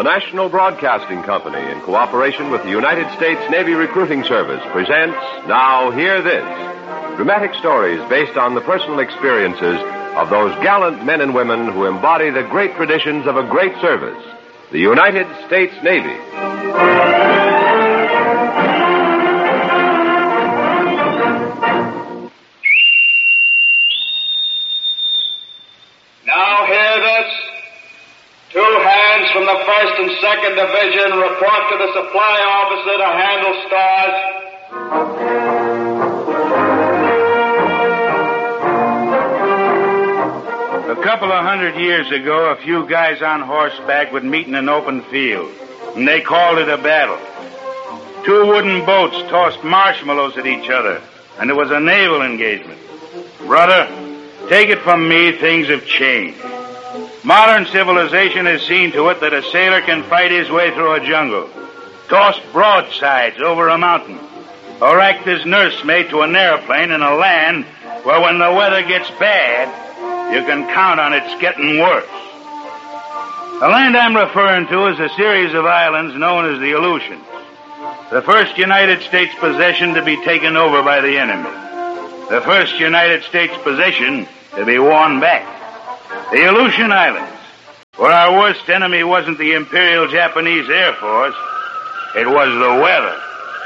National Broadcasting Company, in cooperation with the United States Navy Recruiting Service, presents Now Hear This, dramatic stories based on the personal experiences of those gallant men and women who embody the great traditions of a great service, the United States Navy. Now hear this. 2 hands from the 1st and 2nd Division report to the supply officer to handle stars. A couple of 100 years ago, a few guys on horseback would meet in an open field, and they called it a battle. 2 wooden boats tossed marshmallows at each other, and it was a naval engagement. Brother, take it from me, things have changed. Modern civilization has seen to it that a sailor can fight his way through a jungle, toss broadsides over a mountain, or act as nursemaid to an airplane in a land where when the weather gets bad, you can count on it's getting worse. The land I'm referring to is a series of islands known as the Aleutians, the first United States possession to be taken over by the enemy, the first United States possession to be won back. The Aleutian Islands, where our worst enemy wasn't the Imperial Japanese Air Force, it was the weather.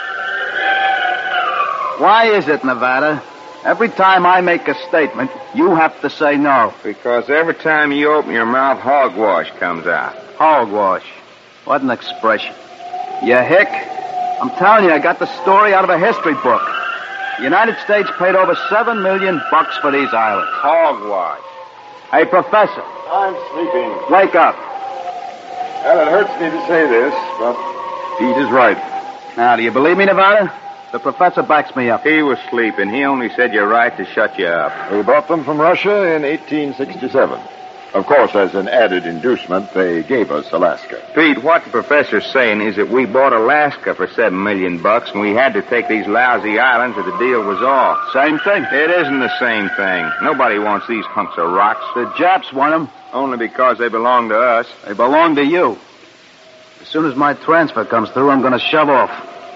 Why is it, Nevada? Every time I make a statement, you have to say no. Because every time you open your mouth, hogwash comes out. Hogwash. What an expression. You hick? I'm telling you, I got the story out of a history book. The United States paid over $7 million for these islands. Hogwash. Hey, Professor. I'm sleeping. Wake up. Well, it hurts me to say this, but Pete is right. Now, do you believe me, Nevada? The professor backs me up. He was sleeping. He only said you're right to shut you up. We bought them from Russia in 1867. Of course, as an added inducement, they gave us Alaska. Pete, what the professor's saying is that we bought Alaska for $7 million, and we had to take these lousy islands or the deal was off. Same thing. It isn't the same thing. Nobody wants these hunks of rocks. The Japs want them. Only because they belong to us. They belong to you. As soon as my transfer comes through, I'm going to shove off.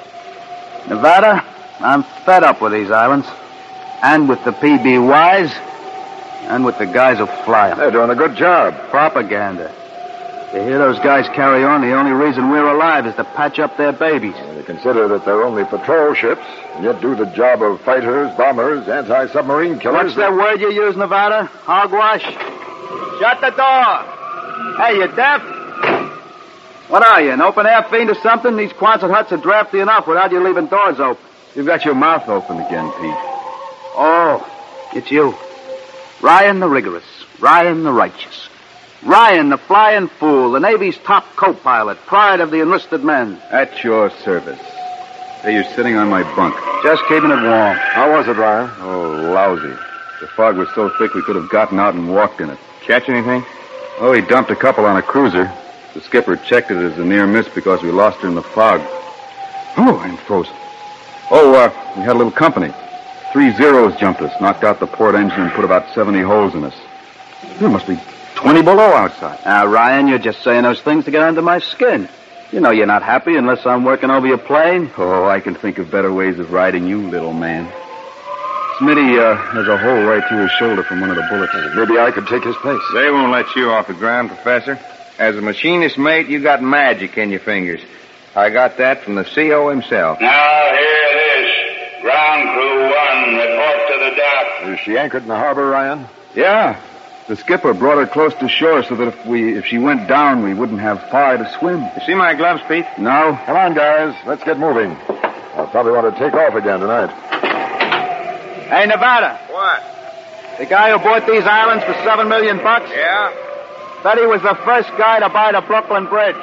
Nevada, I'm fed up with these islands. And with the PBYs. And with the guys who fly them. They're doing a good job. Propaganda. To hear those guys carry on, the only reason we're alive is to patch up their babies. They consider that they're only patrol ships, and yet do the job of fighters, bombers, anti-submarine killers. What's that word you use, Nevada? Hogwash? Shut the door. Hey, you deaf? What are you, an open-air fiend or something? These Quonset huts are drafty enough without you leaving doors open. You've got your mouth open again, Pete. Oh, it's you. Ryan the rigorous, Ryan the righteous. Ryan the flying fool, the Navy's top co-pilot, pride of the enlisted men. At your service. Hey, you're sitting on my bunk. Just keeping it warm. How was it, Ryan? Oh, lousy. The fog was so thick we could have gotten out and walked in it. Catch anything? Oh, he dumped a couple on a cruiser. The skipper checked it as a near miss because we lost her in the fog. Oh, I'm frozen. Oh, we had a little company. 3 Zeros jumped us, knocked out the port engine, and put about 70 holes in us. There must be 20 below outside. Now, Ryan, you're just saying those things to get under my skin. You know you're not happy unless I'm working over your plane. Oh, I can think of better ways of riding you, little man. Smitty has a hole right through his shoulder from one of the bullets. Maybe I could take his place. They won't let you off the ground, Professor. As a machinist mate, you got magic in your fingers. I got that from the CO himself. Now hear this. Ground crew 1, report to the dock. Is she anchored in the harbor, Ryan? Yeah. The skipper brought her close to shore so that if she went down, we wouldn't have far to swim. You see my gloves, Pete? No. Come on, guys. Let's get moving. I'll probably want to take off again tonight. Hey, Nevada. What? The guy who bought these islands for $7 million? Yeah? Said he was the first guy to buy the Brooklyn Bridge.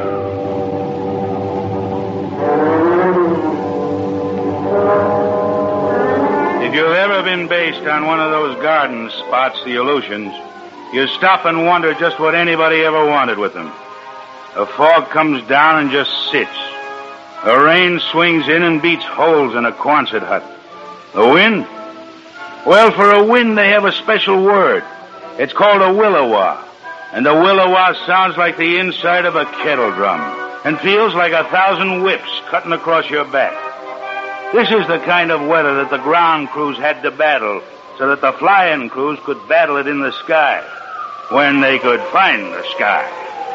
If you've ever been based on one of those garden spots, the Aleutians, you stop and wonder just what anybody ever wanted with them. The fog comes down and just sits. The rain swings in and beats holes in a Quonset hut. The wind? Well, for a wind, they have a special word. It's called a willowa. And the Willowa sounds like the inside of a kettle drum and feels like 1,000 whips cutting across your back. This is the kind of weather that the ground crews had to battle so that the flying crews could battle it in the sky when they could find the sky.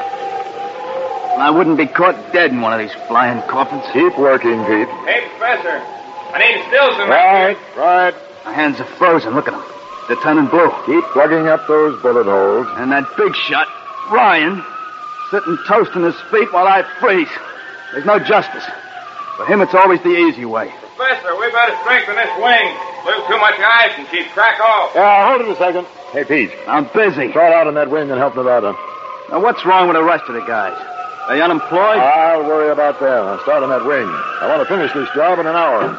I wouldn't be caught dead in one of these flying coffins. Keep working, Pete. Hey, Professor. My name's Stilson. Right. My hands are frozen. Look at them. They're turning blue. Keep plugging up those bullet holes. And that big shot, Ryan, sitting toast on his feet while I freeze. There's no justice. For him, it's always the easy way. Professor, we better strengthen this wing. Lose too much ice and she'd crack off. Yeah, hold it a second. Hey, Pete. I'm busy. Start out on that wing and help Nevada. Now, what's wrong with the rest of the guys? They unemployed? I'll worry about them. I'll start on that wing. I want to finish this job in an hour.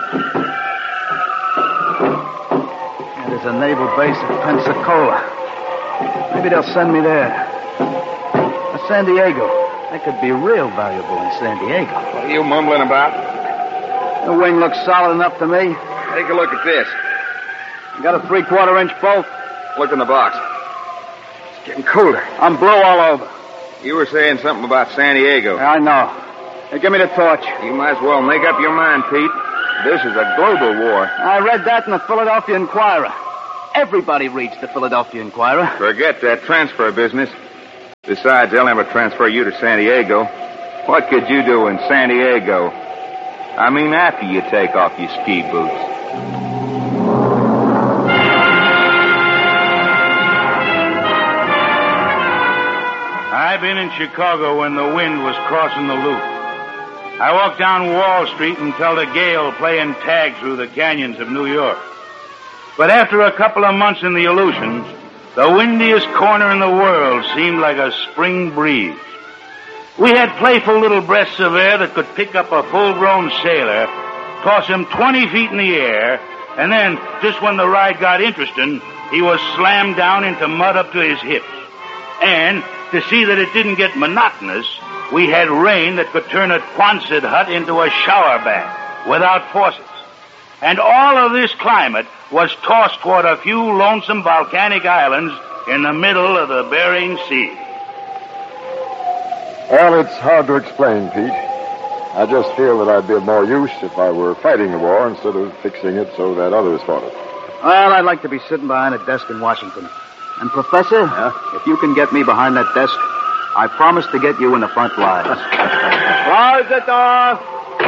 There's a naval base at Pensacola. Maybe they'll send me there. San Diego. That could be real valuable in San Diego. What are you mumbling about? The wing looks solid enough to me. Take a look at this. You got a 3/4-inch bolt? Look in the box. It's getting colder. I'm blue all over. You were saying something about San Diego. Yeah, I know. Hey, give me the torch. You might as well make up your mind, Pete. This is a global war. I read that in the Philadelphia Inquirer. Everybody reads the Philadelphia Inquirer. Forget that transfer business. Besides, they'll never transfer you to San Diego. What could you do in San Diego? I mean, after you take off your ski boots. I've been in Chicago when the wind was crossing the loop. I walked down Wall Street and felt a gale playing tag through the canyons of New York. But after a couple of months in the Aleutians, the windiest corner in the world seemed like a spring breeze. We had playful little breaths of air that could pick up a full-grown sailor, toss him 20 feet in the air, and then, just when the ride got interesting, he was slammed down into mud up to his hips. And, to see that it didn't get monotonous, we had rain that could turn a Quonset hut into a shower bath without faucets. And all of this climate was tossed toward a few lonesome volcanic islands in the middle of the Bering Sea. Well, it's hard to explain, Pete. I just feel that I'd be of more use if I were fighting the war instead of fixing it so that others fought it. Well, I'd like to be sitting behind a desk in Washington. And, Professor, if you can get me behind that desk, I promise to get you in the front lines. Close the door!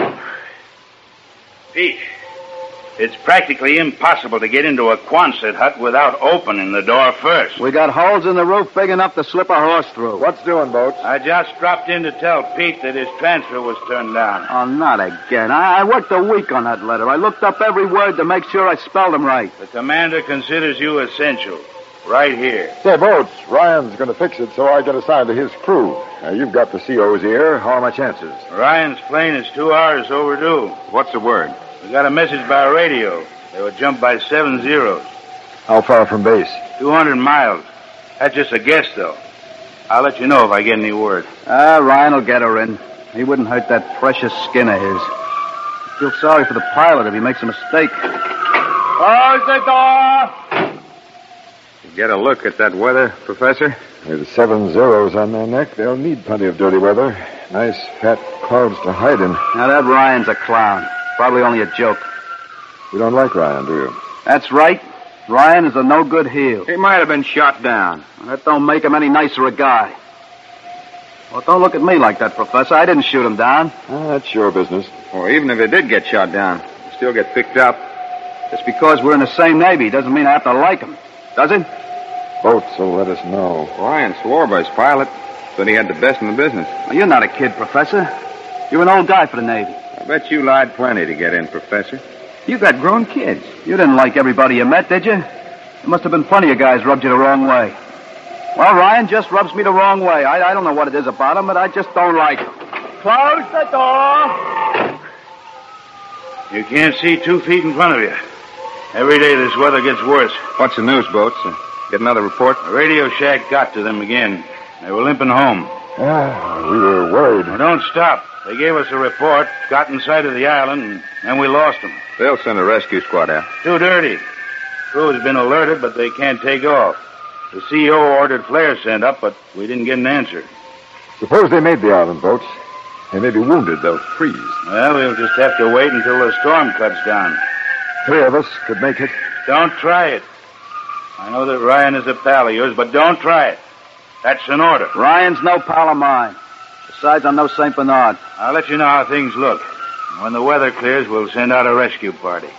Pete, it's practically impossible to get into a Quonset hut without opening the door first. We got holes in the roof big enough to slip a horse through. What's doing, Boats? I just dropped in to tell Pete that his transfer was turned down. Oh, not again. I worked a week on that letter. I looked up every word to make sure I spelled them right. The commander considers you essential. Right here. Say, Boats, Ryan's going to fix it so I get assigned to his crew. Now, you've got the CO's ear. How are my chances? Ryan's plane is 2 hours overdue. What's the word? We got a message by radio. They were jumped by 7 zeros. How far from base? 200 miles. That's just a guess, though. I'll let you know if I get any word. Ryan will get her in. He wouldn't hurt that precious skin of his. I feel sorry for the pilot if he makes a mistake. Close the door! Get a look at that weather, Professor? With 7 zeros on their neck, they'll need plenty of dirty weather. Nice fat clouds to hide in. Now, that Ryan's a clown. Probably only a joke. You don't like Ryan, do you? That's right. Ryan is a no-good heel. He might have been shot down. That don't make him any nicer a guy. Well, don't look at me like that, Professor. I didn't shoot him down. That's your business. Or even if he did get shot down, he'll still get picked up. Just because we're in the same Navy doesn't mean I have to like him. Does it? Boats will let us know. Ryan swore by his pilot that he had the best in the business. Well, you're not a kid, Professor. You're an old guy for the Navy. I bet you lied plenty to get in, Professor. You got grown kids. You didn't like everybody you met, did you? There must have been plenty of guys rubbed you the wrong way. Well, Ryan just rubs me the wrong way. I don't know what it is about him, but I just don't like him. Close the door! You can't see 2 feet in front of you. Every day this weather gets worse. What's the news, Boats? Get another report? The Radio Shack got to them again. They were limping home. Yeah, we were worried. Now, don't stop. They gave us a report, got in sight of the island, and then we lost them. They'll send a rescue squad out. Too dirty. Crew has been alerted, but they can't take off. The CO ordered flares sent up, but we didn't get an answer. Suppose they made the island boats. They may be wounded. They'll freeze. Well, we'll just have to wait until the storm cuts down. 3 of us could make it. Don't try it. I know that Ryan is a pal of yours, but don't try it. That's an order. Ryan's no pal of mine. Besides, I'm no St. Bernard. I'll let you know how things look. When the weather clears, we'll send out a rescue party.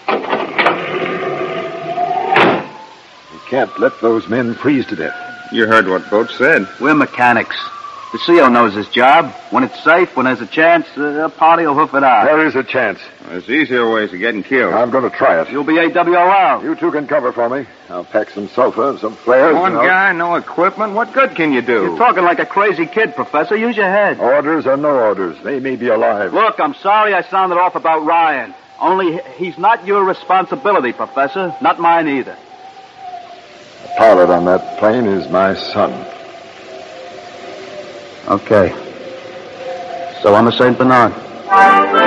We can't let those men freeze to death. You heard what Boat said. We're mechanics. The CO knows his job. When it's safe, when there's a chance, the party will hoof it out. There is a chance. There's easier ways of getting killed. I'm going to try it. You'll be AWOL. You two can cover for me. I'll pack some sulfur and some flares. One guy, no equipment. What good can you do? You're talking like a crazy kid, Professor. Use your head. Orders or no orders, they may be alive. Look, I'm sorry I sounded off about Ryan. Only he's not your responsibility, Professor. Not mine either. The pilot on that plane is my son. Okay. So I'm a St. Bernard.